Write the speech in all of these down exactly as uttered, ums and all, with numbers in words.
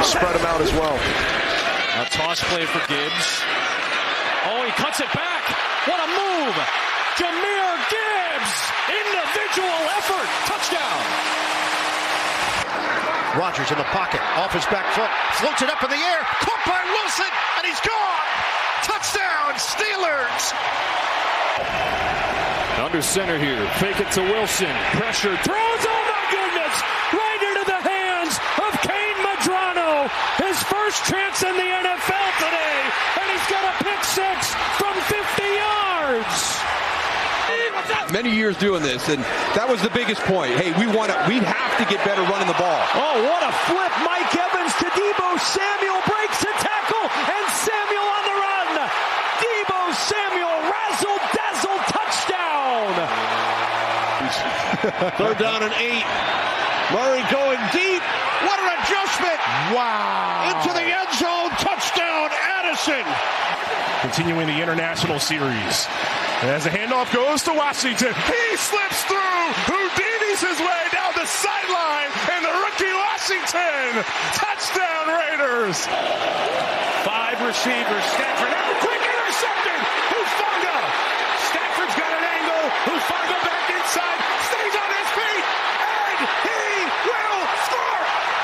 spread them out as well. A toss play for Gibbs. Oh, he cuts it back. What a move. Jahmyr Gibbs. Individual effort. Touchdown. Rodgers in the pocket. Off his back foot. Floats it up in the air. Caught by Wilson. And he's gone. Touchdown, Steelers. Under center here. Fake it to Wilson. Pressure. Throws. Oh, my goodness. Right into the hands of Kane Medrano. His first chance in the N F L today. And he's got a pick six from fifty yards. Many years doing this, and that was the biggest point. Hey, we want to, we have to get better running the ball. Oh, what a flip. Mike Evans to Deebo Samuel. Breaks a tackle. And Samuel on the run. Deebo Samuel. Razzle dazzle touchdown. Third down and eight. Murray going deep. What an adjustment. Wow. Into the end zone. Touchdown, Addison. Continuing the international series. As the handoff goes to Washington. He slips through. Houdini's his way down the sideline. And the rookie Washington. Touchdown, Raiders. Five receivers. Stafford. And quick intercepted. Hufanga. Stafford's got an angle. Hufanga back inside. Stays on his feet. And he will score.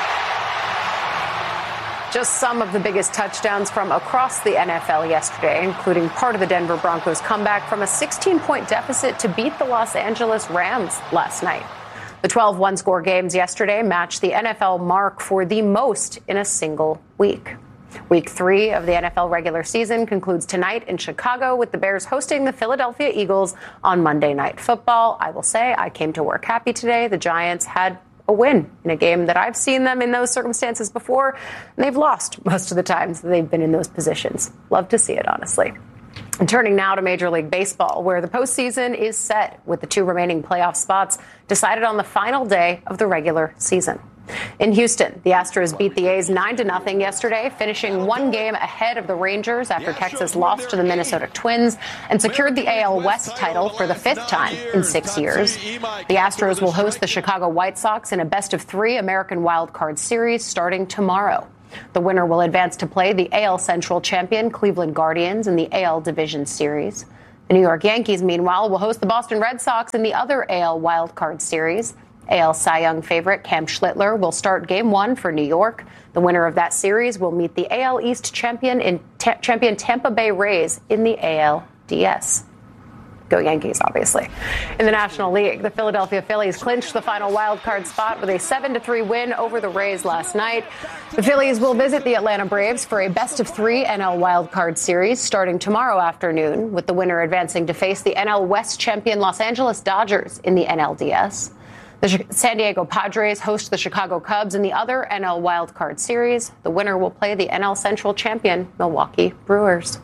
Just some of the biggest touchdowns from across the N F L yesterday, including part of the Denver Broncos' comeback from a sixteen-point deficit to beat the Los Angeles Rams last night. The twelve one-score games yesterday matched the N F L mark for the most in a single week. Week three of the N F L regular season concludes tonight in Chicago with the Bears hosting the Philadelphia Eagles on Monday Night Football. I will say I came to work happy today. The Giants had a win in a game that I've seen them in those circumstances before, and they've lost most of the times that they've been in those positions. Love to see it, honestly. And turning now to Major League Baseball, where the postseason is set with the two remaining playoff spots decided on the final day of the regular season. In Houston, the Astros beat the A's nine to nothing yesterday, finishing one game ahead of the Rangers after Texas lost to the Minnesota Twins and secured the A L West title for the fifth time in six years. The Astros will host the Chicago White Sox in a best-of-three American Wild Card Series starting tomorrow. The winner will advance to play the A L Central champion Cleveland Guardians in the A L Division Series. The New York Yankees, meanwhile, will host the Boston Red Sox in the other A L Wild Card Series. A L Cy Young favorite Cam Schlittler will start game one for New York. The winner of that series will meet the A L East champion in ta- champion Tampa Bay Rays in the A L D S. Go Yankees, obviously. In the National League, the Philadelphia Phillies clinched the final wild card spot with a seven to three win over the Rays last night. The Phillies will visit the Atlanta Braves for a best-of-three N L wild card series starting tomorrow afternoon, with the winner advancing to face the N L West champion Los Angeles Dodgers in the N L D S. The San Diego Padres host the Chicago Cubs in the other N L Wild Card Series. The winner will play the N L Central champion Milwaukee Brewers.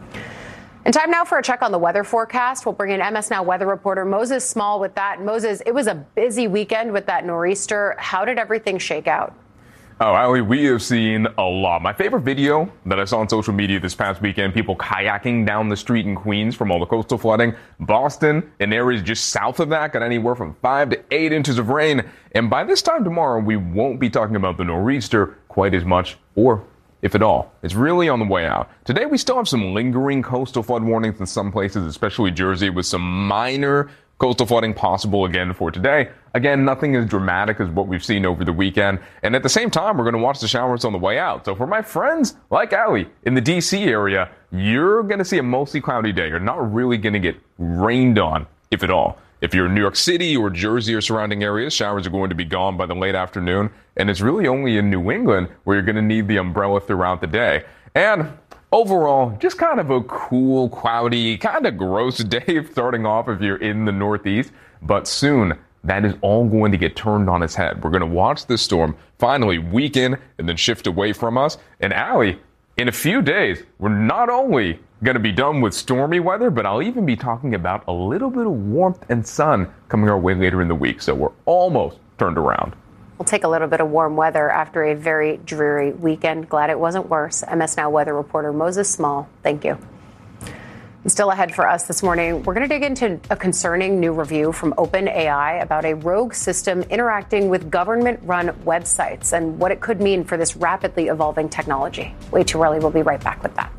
And time now for a check on the weather forecast. We'll bring in M S Now weather reporter Moses Small with that. Moses, it was a busy weekend with that nor'easter. How did everything shake out? Oh, Ali, we have seen a lot. My favorite video that I saw on social media this past weekend, people kayaking down the street in Queens from all the coastal flooding. Boston and areas just south of that got anywhere from five to eight inches of rain. And by this time tomorrow, we won't be talking about the nor'easter quite as much, or if at all. It's really on the way out. Today, we still have some lingering coastal flood warnings in some places, especially Jersey, with some minor coastal flooding possible again for today. Again, nothing as dramatic as what we've seen over the weekend. And at the same time, we're going to watch the showers on the way out. So for my friends like Ali in the D C area, you're going to see a mostly cloudy day. You're not really going to get rained on, if at all. If you're in New York City or Jersey or surrounding areas, showers are going to be gone by the late afternoon. And it's really only in New England where you're going to need the umbrella throughout the day. And overall, just kind of a cool, cloudy, kind of gross day starting off if you're in the Northeast. But soon, that is all going to get turned on its head. We're going to watch this storm finally weaken and then shift away from us. And Ali, in a few days, we're not only going to be done with stormy weather, but I'll even be talking about a little bit of warmth and sun coming our way later in the week. So we're almost turned around. We'll take a little bit of warm weather after a very dreary weekend. Glad it wasn't worse. M S Now weather reporter Moses Small, thank you. Still ahead for us this morning, we're going to dig into a concerning new review from OpenAI about a rogue system interacting with government-run websites and what it could mean for this rapidly evolving technology. Way too early. We'll be right back with that.